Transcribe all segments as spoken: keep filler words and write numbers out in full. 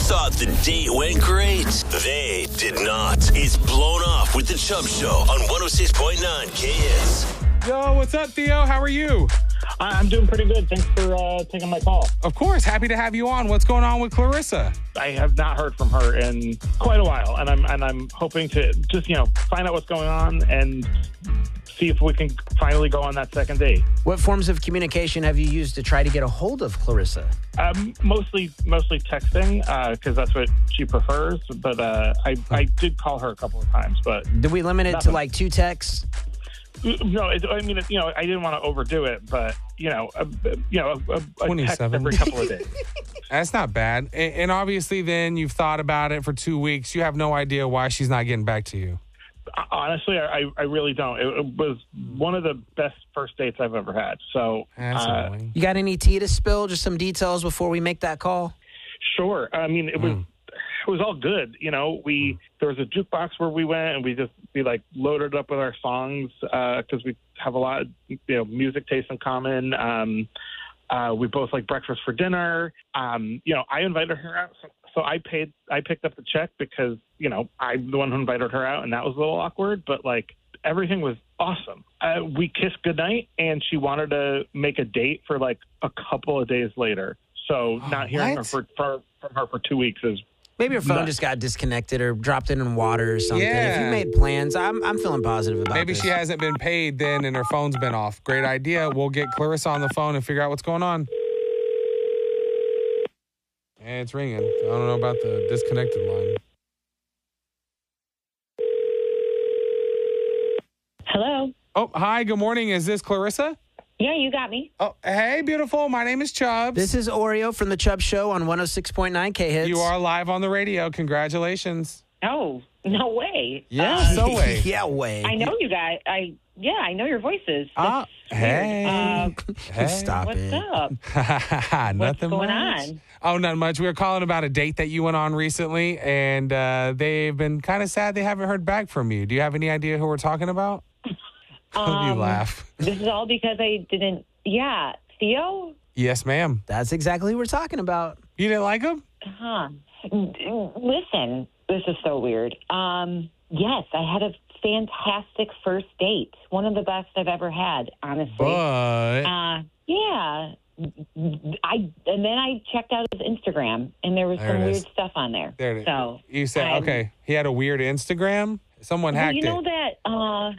thought the date went great? They did not. It's Blown Off with the Chubb Show on one oh six point nine K S. Yo, what's up, Theo? How are you? I'm doing pretty good. Thanks for uh, taking my call. Of course. Happy to have you on. What's going on with Clarissa? I have not heard from her in quite a while, and I'm and I'm hoping to just, you know, find out what's going on and see if we can finally go on that second date. What forms of communication have you used to try to get a hold of Clarissa? Um, mostly, mostly texting because uh, that's what she prefers. But uh, I, I did call her a couple of times. But did we limit it nothing. to like two texts? No, it, I mean, it, you know, I didn't want to overdo it, but you know, a, you know, a, a text every couple of days. That's not bad. And, and obviously, then you've thought about it for two weeks. You have no idea why she's not getting back to you. Honestly, I, I really don't. It, it was one of the best first dates I've ever had. So, uh, you got any tea to spill? Just some details before we make that call. Sure. I mean, it was. Mm. It was all good, you know. We there was a jukebox where we went, and we just we like loaded up with our songs because uh, we have a lot of, you know, music tastes in common. Um, uh, we both like breakfast for dinner. Um, you know, I invited her out, so, so I paid. I picked up the check because you know I'm the one who invited her out, and that was a little awkward. But like everything was awesome. Uh, we kissed goodnight, and she wanted to make a date for like a couple of days later. So not hearing her for, for, from her for two weeks is. Maybe your phone Nuts. just got disconnected or dropped in in water or something. Yeah. If you made plans, I'm I'm feeling positive about Maybe this. she hasn't been paid then and her phone's been off. Great idea. We'll get Clarissa on the phone and figure out what's going on. And it's ringing. I don't know about the disconnected line. Hello. Oh, hi. Good morning. Is this Clarissa? Yeah, you got me. Oh, hey, beautiful. My name is Chubbs. This is Oreo from the Chubb Show on one oh six point nine K Hits. You are live on the radio. Congratulations. Oh, no way. Yeah, Um, so way. yeah, way. I know you guys. I yeah, I know your voices. Ah, That's hey. weird. Uh, Hey. Stop what's it. up? Nothing What's going much. on? Oh, not much. We were calling about a date that you went on recently, and uh, they've been kind of sad they haven't heard back from you. Do you have any idea who we're talking about? Um, you laugh. This is all because I didn't. Yeah, Theo. Yes, ma'am. That's exactly what we're talking about. You didn't like him? Huh. Listen, this is so weird. Um, yes, I had a fantastic first date. One of the best I've ever had, honestly. But Uh, yeah. I and then I checked out his Instagram, and there was There some it weird is. stuff on there. there it is. So You said, I'm- okay, he had a weird Instagram? Someone Well, hacked you know it. that uh,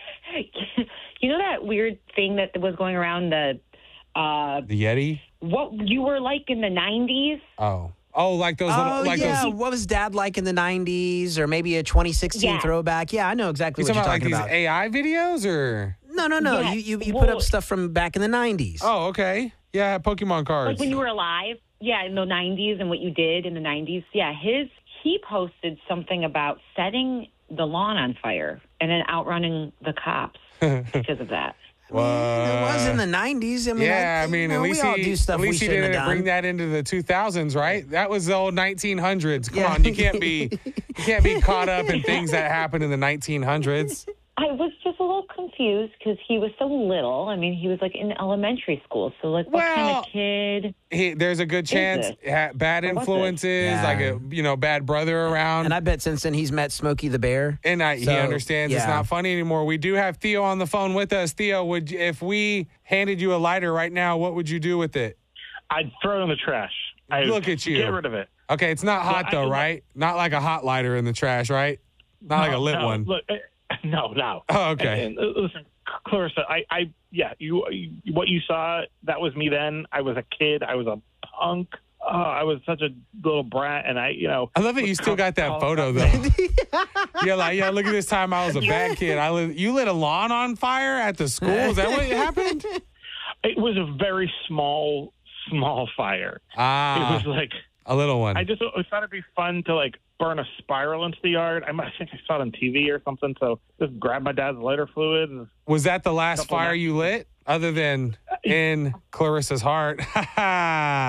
you know that weird thing that was going around the uh, The Yeti? what you were like in the nineties. Oh. Oh, like those Oh, little, like yeah. those. What was Dad like in the nineties or maybe a twenty sixteen Yeah. throwback? Yeah, I know exactly You what talking you're about like talking these about. A I videos or? No, no, no. Yeah, You you, you put well- up stuff from back in the nineties. Oh, okay. Yeah, Pokemon cards. Like when you were alive, yeah, in the nineties and what you did in the nineties. Yeah, his he posted something about setting the lawn on fire and then outrunning the cops because of that. It was in the nineties. I mean, yeah, I, I mean, you know, at we least all he, do stuff at we least he shouldn't have didn't done. bring that into the two thousands, right? That was the old nineteen hundreds. Come Yeah. on, you can't be, you can't be caught up in things that happened in the nineteen hundreds. I was just a little confused because he was so little. I mean, he was like in elementary school. So, like, what kind Well, of kid? He, there's a good chance it? ha- bad Or was it? influences, Yeah. like a you know bad brother around. And I bet since then he's met Smokey the Bear. And I, he So, understands it's yeah. not funny anymore. We do have Theo on the phone with us. Theo, would you- if we handed you a lighter right now, what would you do with it? I'd throw it in the trash. I'd Look at you. Get rid of it. Okay, it's not hot I- though, I- right? Not like a hot lighter in the trash, right? Not like a No, lit no, one. Look, eh, no, no. Oh, okay. And, and, uh, listen, Clarissa, I, I, yeah, you, you, what you saw, that was me then. I was a kid. I was a punk. Oh, I was such a little brat, and I, you know. I love that you still got that photo though. You're like, yeah, look at this time I was a bad kid. I lit, you lit a lawn on fire at the school. Is that what happened? It was a very small, small fire. Ah, It was like a little one. I just I thought it'd be fun to like burn a spiral into the yard. I, might, I think I saw it on T V or something. So just grab my dad's lighter fluid. And, Was that the last Couple fire nights. you lit, other than in Clarissa's heart?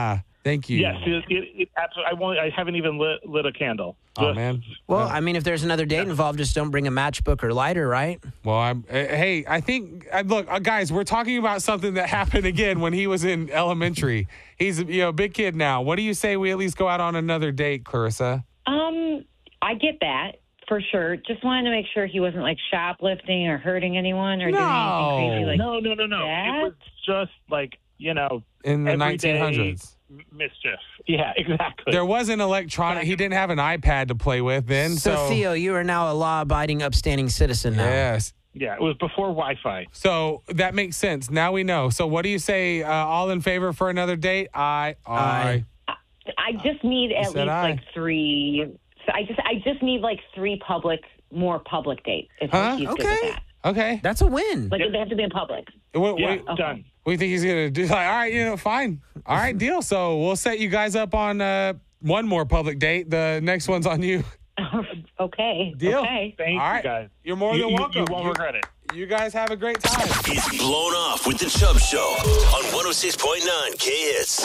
Thank you. Yes, it, it, it absolutely. I won't. I haven't even lit, lit a candle. Oh, Just- man. Well, I mean, if there's another date involved, just don't bring a matchbook or lighter, right? Well, I'm. uh, Hey, I think. Uh, look, uh, guys, we're talking about something that happened again when he was in elementary. He's you know a big kid now. What do you say we at least go out on another date, Clarissa? Um, I get that for sure. Just wanted to make sure he wasn't like shoplifting or hurting anyone or doing No. anything crazy like no, no, no, no. that? It was just like you know In the everyday nineteen hundreds. mischief. Yeah, exactly. There wasn't electronic. He didn't have an iPad to play with then. So, So, Theo, you are now a law-abiding, upstanding citizen now. yes. yeah, it was before Wi-Fi. So that makes sense. Now we know. So what do you say? Uh, all in favor for another date? I. I. Aye. I just need at said least I. like three. So I just I just need like three public, more public dates. If Huh? he's good Okay. with that. Okay. That's a win. Like they have to be in public. What, Yeah, what, done. what do you think he's going to do? Like, all right, you know, fine. All right, deal. So we'll set you guys up on uh, one more public date. The next one's on you. Okay. Deal. Okay. Thank All you right. guys. You're more You- than you- welcome. You won't regret it. You guys have a great time. It's Blown Off with the Chubb Show on one oh six point nine K Hits.